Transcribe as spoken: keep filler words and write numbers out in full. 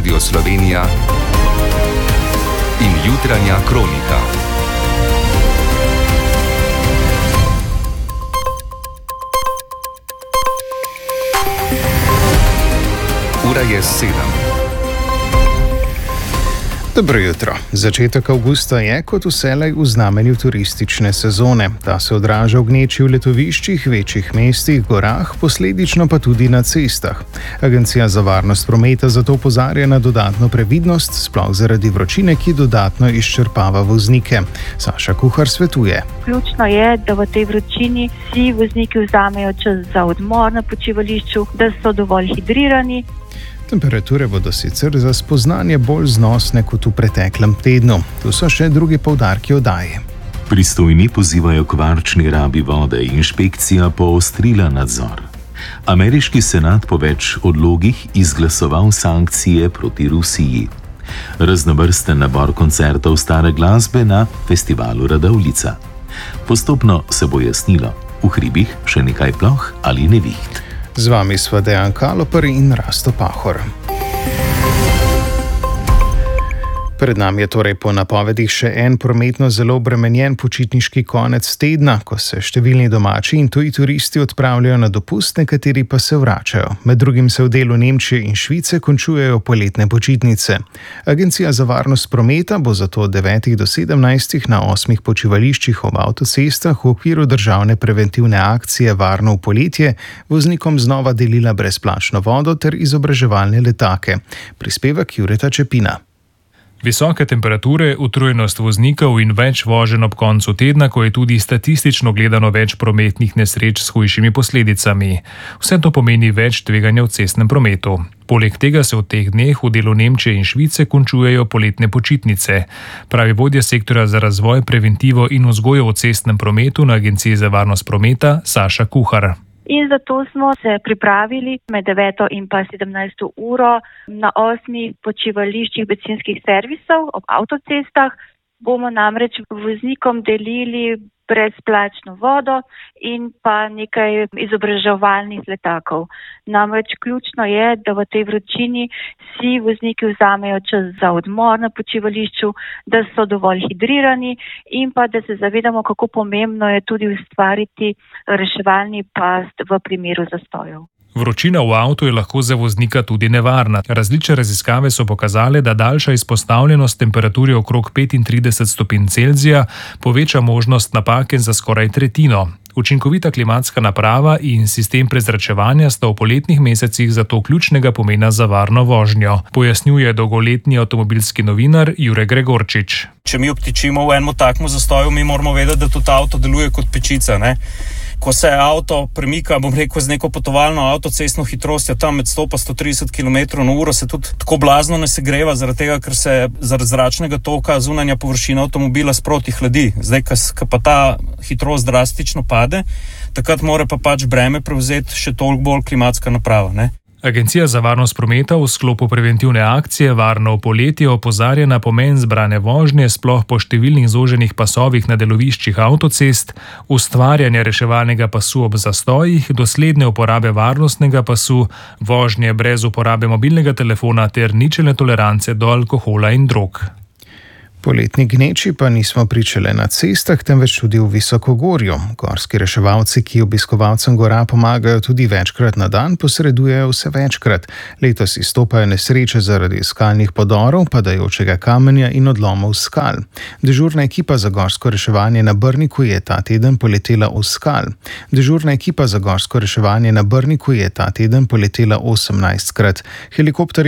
Radio Slovenija in jutranja kronika. Ura je sedem. Dobro jutro. Začetek avgusta je kot vselej v znamenju turistične sezone. Ta se odraža v gneči v letoviščih, večjih mestih, gorah, posledično pa tudi na cestah. Agencija za varnost prometa zato opozarja na dodatno previdnost, sploh zaradi vročine, ki dodatno izčrpava voznike. Saša Kuhar svetuje. Ključno je, da v tej vročini vsi vozniki vzamejo čas za odmor na počivališču, da so dovolj hidrirani. Temperature bodo sicer za spoznanje bolj znosne kot v preteklem tednu. Tu so še drugi poudarki oddaje. Pristojni pozivajo k varčni rabi vode, inšpekcija poostrila nadzor. Ameriški senat po več odlogih izglasoval sankcije proti Rusiji. Raznovrsten nabor koncertov stare glasbe na festivalu Radovljica. Postopno se bo jasnilo, v hribih še nekaj ploh ali neviht. Z vami sva Dejan Kaloper in Rasto Pahor. Pred nami je torej po napovedih še en prometno zelo obremenjen počitniški konec tedna, ko se številni domači in tuji turisti odpravljajo na dopust, nekateri pa se vračajo. Med drugim se v delu Nemčije in Švice končujejo poletne počitnice. Agencija za varnost prometa bo zato od devetih do sedemnajstih na osmih počivališčih ob avtocestah v okviru državne preventivne akcije Varno v poletje voznikom znova delila brezplačno vodo ter izobraževalne letake. Prispevek Jureta Čepina. Visoke temperature, utrujenost voznikov in več voženj ob koncu tedna, ko je tudi statistično gledano več prometnih nesreč s hujšimi posledicami. Vse to pomeni več tveganja v cestnem prometu. Poleg tega se v teh dneh v delu Nemčije in Švice končujejo poletne počitnice, pravi vodja sektorja za razvoj, preventivo in vzgojo v cestnem prometu na Agenciji za varnost prometa Saša Kuhar. In zato smo se pripravili med deveto in pa sedemnajsto uro na osmih počivališčih bencinskih servisov ob avtocestah. Bomo namreč voznikom delili brezplačno vodo in pa nekaj izobraževalnih letakov. Namreč ključno je, da v tej vročini vsi vozniki vzamejo čas za odmor na počivališču, da so dovolj hidrirani in pa da se zavedamo, kako pomembno je tudi ustvariti reševalni pas v primeru zastojev. Vročina v avtu je lahko za voznika tudi nevarna. Različne raziskave so pokazale, da daljša izpostavljenost temperaturi okrog petintrideset stopinj Celzija poveča možnost napake za skoraj tretjino. Učinkovita klimatska naprava in sistem prezračevanja sta v poletnih mesecih zato ključnega pomena za varno vožnjo, pojasnjuje dolgoletni avtomobilski novinar Jure Gregorčič. Če mi obtičimo v enem takmu zastoju, mi moramo vedeti, da tudi avto deluje kot pečica, ne? Ko se avto premika, bom rekel, z neko potovalno avtocestno hitrostjo, tam med sto pa sto trideset kilometrov na uro, se tudi tako blazno ne segreva, zaradi tega, ker se zaradi zračnega toka zunanja površina avtomobila sproti hladi. Zdaj, ko pa ta hitrost drastično pade, takrat mora pa pač breme prevzeti še toliko bolj klimatska naprava, ne? Agencija za varnost prometa v sklopu preventivne akcije Varno v poletje opozarja na pomen zbrane vožnje, sploh po številnih zoženih pasovih na deloviščih avtocest, ustvarjanja reševalnega pasu ob zastojih, dosledne uporabe varnostnega pasu, vožnje brez uporabe mobilnega telefona ter ničelne tolerance do alkohola in drog. Poletni gneči pa nismo pričele na cestah, temveč tudi v visokogorju. Gorski reševalci, ki obiskovalcem gora pomagajo tudi večkrat na dan, posredujejo vse večkrat. Letos izstopajo nesreče zaradi skalnih podorov, padajočega kamenja in odlomov skal. Dežurna ekipa za gorsko reševanje na Brniku je ta teden poletela v skal. Dežurna ekipa za gorsko reševanje na Brniku je ta teden poletela osemnajstkrat. Helikopter